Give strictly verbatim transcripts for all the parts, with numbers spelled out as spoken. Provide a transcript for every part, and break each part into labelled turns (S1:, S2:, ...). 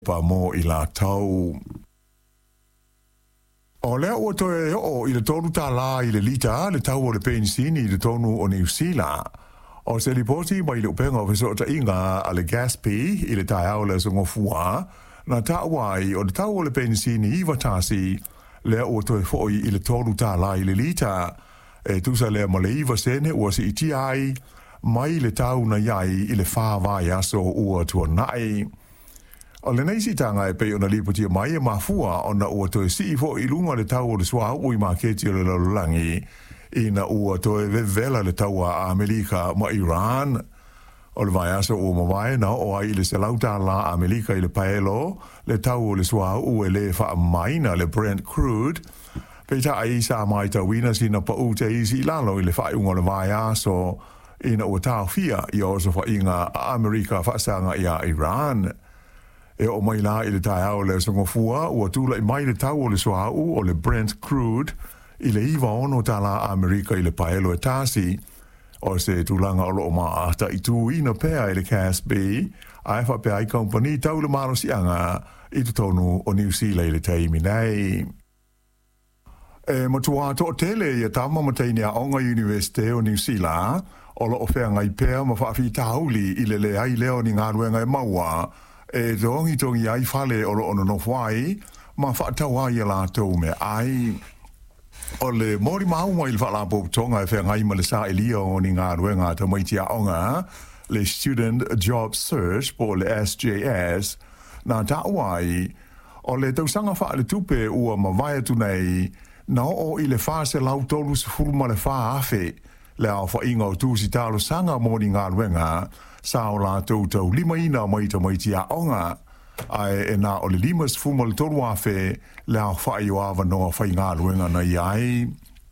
S1: pa mo i la tau. O lea ua toe o i le tonu tā la i le lita, le tau o le pensini i le tonu o New Zealand. O se li poti mai le upenga o fiso ta inga a le Gaspi i le tai au le songo fua, na ta wai o le tau o le pensini i watasi, lea ua toe foi i le tonu tā la i le lita, e tusa lea ma le iwa sene ua si iti ai, mai le tau na iai i le wha vai aso ua tua nai. O le neisi tanga e pei o na lipotia mai e mafua o na ua toe si fo i lunga le tau o le sua ui ma keti o le lalulangi i na ua toe vevela le tau a Amerika ma Iran. O le vai aso ua mawai na o ai le selauta la Amerika i le paelo le tau o le sua ue le wha maina le Brent Crude. Pei ta ai sa mai ta wina si na pa u te isi lalo i le wha iunga le vai aso i na ua tau fia i o so wha inga Amerika wha sanga i a Iran. E o mai la i le tai au le songo fua ua tula i mai le tau o le soau o le Brent Crude i le iwa ono ta la Amerika i le paelo e tasi o se tulanga o loo maa ta i tu ina pea i le Caspi a e wha pea i kompani tau le maro sianga i tu tonu o New Zealand i le taimi nei. E matua to tele i a tama mataini a Onga University o New Zealand o loo whea ngai pea ma whaafi tauli i le le ai leo ni ngā ruenga e maua e tongi tongi ai fale o lo ono no fwai, ma whaatau ai a la tau me ai. O le mori mauma il wha la pop tonga e whea ngai ma le sa e lia o ni ngā ruenga ta maiti a onga, le Student Job Search po le S J S, na tau ai, o le tausanga wha le tupe ua ma vai atu nei, na o i le wha se lau tolu se furu ma le wha afe, le au wha inga o tūsi talo sanga mo ni ngā ruenga, sao la tau tau lima ina mai ta mai tia onga. Ai e na o le lima sfuma le tolu afe le au whai o awa noa whai ngā ruenga na iai.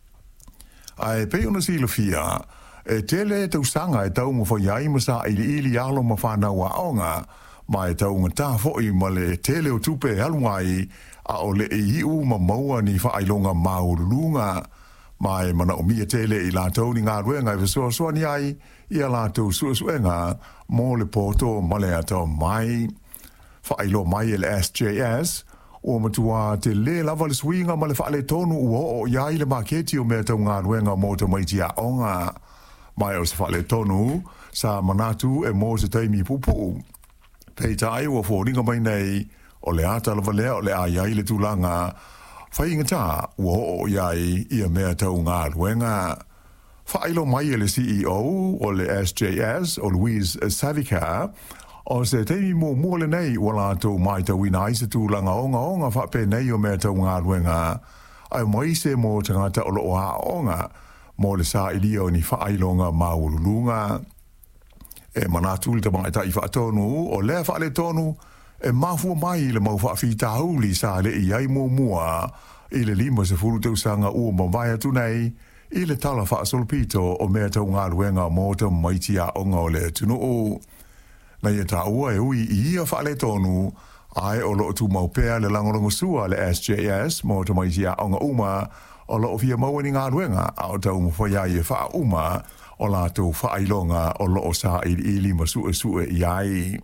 S1: Ai pe una si le fia, e tele tau sanga e tau mo whai ai masa ili ili alo ma whanau a onga, ma e tau ngata fhoi ma le tele o tupe alungai a o le e iu ma maua ni whai longa maurulunga. Mai mana o mia tele i la tau ni ngā ruenga i visoa soa ni ai, i a la tau sua suenga, mō le poto male atau mai. Whailo mai e le S J S, o matua te le lava le swinga ma le whaale tonu ua o iai le maketi o mea tau ngā ruenga mō te maiti a onga. Mai o se whaale tonu, sa manatu e mō se taimi pupu. Pei tai ua fōringa mai nei, o le ata lava lea o le a iai le tūlanga, whainga tā ua o iai i a mea tau ngā ruenga. Whailo mai e le C E O o le S J S o Louise Savica, o se teimi mō mua le nei ua la tau mai tau ina i se tūlanga onga onga whape nei o mea tau ngā ruenga, ai mai se mō tangata o loo a onga, mō le sa ilia o ni whailonga maurulunga. E manatu li tamai ta i whaatonu, o lea whaale tonu, e mafua mai le mau whaafita hauli sa le i ai mō mua, i le lima se furu tau sanga ua mawai atu nei, i le tala whaasolpito o mea tau ngā ruenga mō tau maiti a onga o le tunu o. Na ia ta ua e ui i ia whaale tonu, ai o loo tu mau pēr le langorongo sua le S J S mō tau maiti a onga uma, o loo fia maua ni ngā ruenga, a o tau mwhaya i e wha uma, o la tau whailonga o loo sa i ili ma sue sue i ai.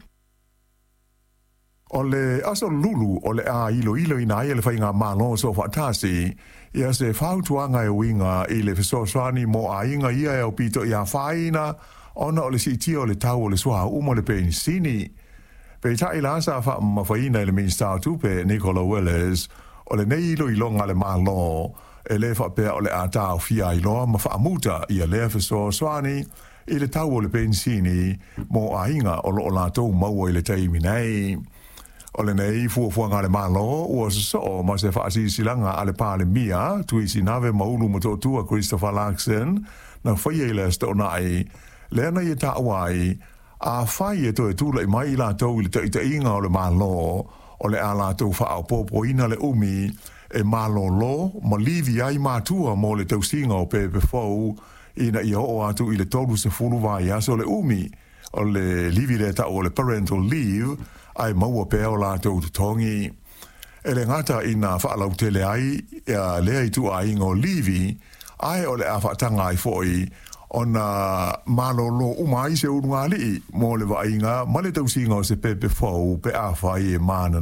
S1: O le aso lulu o le a ilo ilo ina ia le whainga malo so whaatasi, ia se whautuanga e winga i le whisoswani mo a inga ia e o pito i a whaina, ona o le siti o le tau o le sua uma le pensini. Pe tai la sa wha mawhaina i le Minister tupe Nicola Willis, o le nei ilo ilonga le malo, e le whapea o le a tau fia iloa ma whaamuta i a le whisoswani, i le tau o le pensini mo a inga o lo o la tau maua i le taimi nei. O le nei fuafua ngā le malo, ua so ma se whaasi silanga a le pāle mia, tui si nave maulu ma tōtua Christopher Larkson, na whaia i le stonai, le ana i e tāwai, a whai e to e tūla i mai i la tau i le taita inga o le malo, o le a la tau whaau popo ina le umi, e malo lo, ma livi ai mātua mo le tausinga o pepe fau, ina i o atu i le tolu se furu vai aso le umi, o le livi le tau o le parental leave, ai maua pēo la tau tutongi. E le ngata ina whaalau tele ai, ea lea i tu a ingo livi, ai o le a whaatanga ai foi, ona malolo umai se unga li, mo le wa inga, ma le tau singa o se pepe fau, pe a whai e mana